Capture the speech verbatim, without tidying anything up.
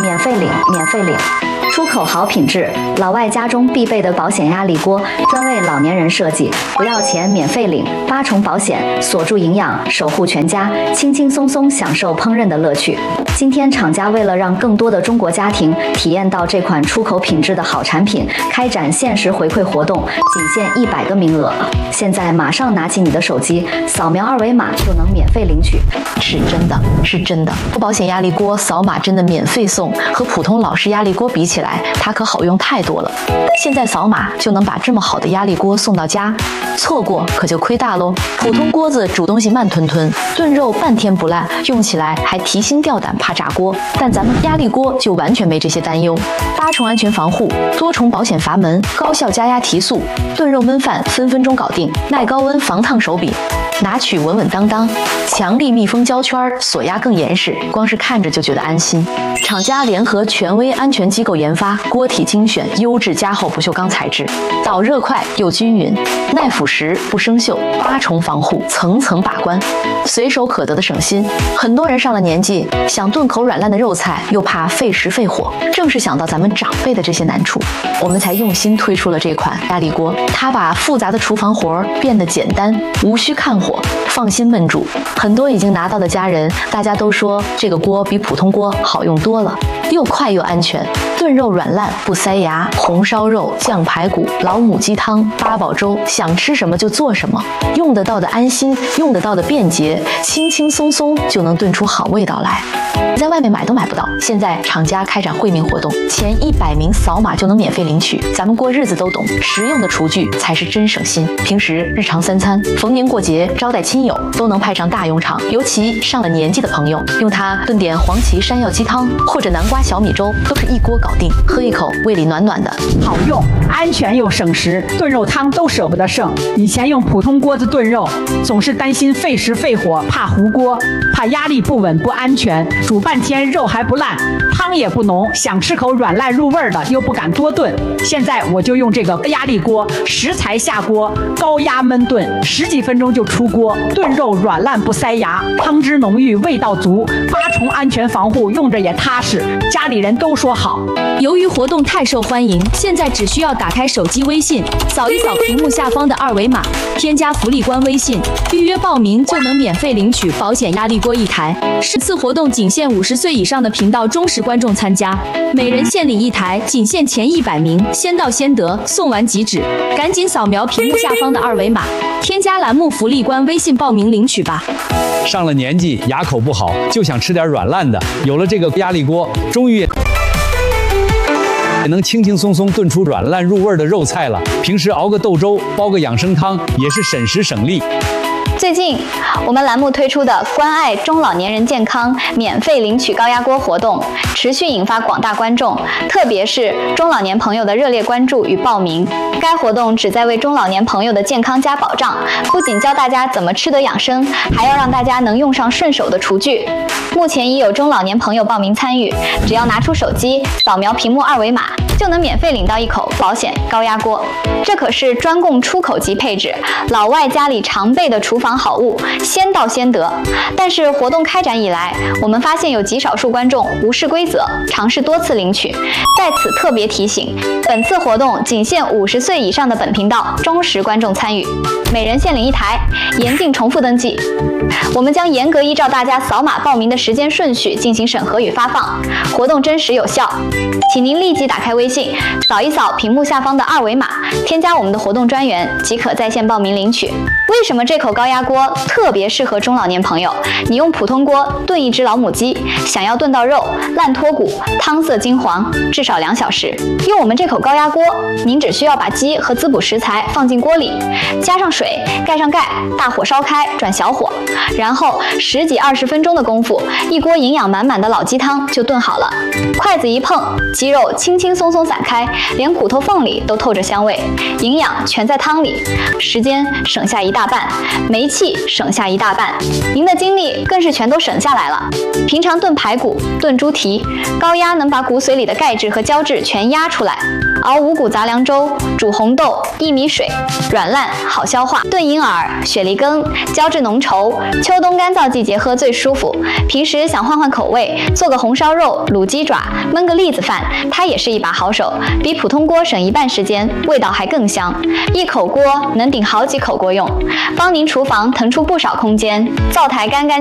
免费领，免费领。出口好品质，老外家中必备的保险压力锅，专为老年人设计，不要钱免费领，八重保险，锁住营养，守护全家，轻轻松松享受烹饪的乐趣。今天厂家为了让更多的中国家庭体验到这款出口品质的好产品，开展限时回馈活动，仅限一百个名额。现在马上拿起你的手机，扫描二维码就能免费领取。 是真的，是真的。保险压力锅扫码真的免费送，和普通老式压力锅比起来，它可好用太多了。现在扫码就能把这么好的压力锅送到家，错过可就亏大喽。普通锅子煮东西慢吞吞，炖肉半天不烂，用起来还提心吊胆，怕炸锅。但咱们压力锅就完全没这些担忧，八重安全防护，多重保险阀门，高效加压提速，炖肉焖饭分分钟搞定，耐高温防烫手柄。拿取稳稳当当，强力密封胶圈，锁压更严实，光是看着就觉得安心。厂家联合权威安全机构研发，锅体精选优质加厚不锈钢材质，导热快又均匀，耐腐蚀不生锈，八重防护，层层把关，随手可得的省心。很多人上了年纪，想炖口软烂的肉菜，又怕费时费火，正是想到咱们长辈的这些难处，我们才用心推出了这款压力锅。它把复杂的厨房活变得简单，无需看火，放心焖煮。很多已经拿到的家人，大家都说这个锅比普通锅好用多了，又快又安全，炖肉软烂不塞牙，红烧肉、酱排骨、老母鸡汤、八宝粥，想吃什么就做什么，用得到的安心，用得到的便捷，轻轻松松就能炖出好味道来。在外面买都买不到，现在厂家开展惠民活动，前一百名扫码就能免费领取。咱们过日子都懂，实用的厨具才是真省心。平时日常三餐、逢年过节招待亲友都能派上大用场，尤其上了年纪的朋友，用它炖点黄芪山药鸡汤或者南瓜小米粥，都是一锅搞定，喝一口胃里暖暖的。 好用、安全又省时，炖肉汤都舍不得剩。以前用普通锅子炖肉，总是担心费时费火，怕糊锅，怕压力不稳不安全，煮半天肉还不烂，汤也不浓，想吃口软烂入味的又不敢多炖。现在我就用这个压力锅，食材下锅，高压焖炖，十几分钟就出锅，炖肉软烂不塞牙，汤汁浓郁，味道足，八重安全防护，用着也踏实，家里人都说好。 由于活动太受欢迎，现在只需要打开手机微信，扫一扫屏幕下方的二维码，添加福利官微信，预约报名就能免费领取保险压力锅一台。是次活动仅限五十岁以上的频道忠实观众参加，每人限领一台，仅限前一百名，先到先得，送完即止。赶紧扫描屏幕下方的二维码，添加栏目福利官微信报名领取吧。 上了年纪，牙口不好，就想吃点软烂的，有了这个压力锅，终于也能轻轻松松炖出软烂入味的肉菜了。平时熬个豆粥，煲个养生汤，也是省时省力。 最近，我们栏目推出的关爱中老年人健康免费领取高压锅活动，持续引发广大观众，特别是中老年朋友的热烈关注与报名。该活动旨在为中老年朋友的健康加保障，不仅教大家怎么吃得养生，还要让大家能用上顺手的厨具。目前已有中老年朋友报名参与，只要拿出手机扫描屏幕二维码，就能免费领到一口保险高压锅。这可是专供出口级配置，老外家里常备的厨房好物，先到先得。但是活动开展以来，我们发现有极少数观众无视规则，尝试多次领取。在此特别提醒，本次活动仅限五十岁以上的本频道忠实观众参与，每人限领一台，严禁重复登记。我们将严格依照大家扫码报名的时间顺序进行审核与发放，活动真实有效。请您立即打开微信，扫一扫屏幕下方的二维码，添加我们的活动专员，即可在线报名领取。为什么这口高压锅特别适合中老年朋友？你用普通锅炖一只老母鸡，想要炖到肉烂脱骨，汤色金黄，至少两小时。用我们这口高压锅，您只需要把鸡和滋补食材放进锅里，加上水，盖上盖，大火烧开，转小火，然后十几二十分钟的功夫，一锅营养满满的老鸡汤就炖好了。筷子一碰，鸡肉轻轻松松散开，连骨头缝里都透着香味，营养全在汤里，时间省下一大半，煤气省下一大半，您的精力更是全都省下来了。平常炖排骨、炖猪蹄，高压能把骨髓里的钙质和胶质全压出来， 熬五谷杂粮粥，煮红豆、薏米水，软烂好消化。炖银耳、雪梨羹，胶质浓稠，秋冬干燥季节喝最舒服。平时想换换口味，做个红烧肉、卤鸡爪，焖个栗子饭，它也是一把好手，比普通锅省一半时间，味道还更香。一口锅能顶好几口锅用，帮您厨房腾出不少空间。灶台干干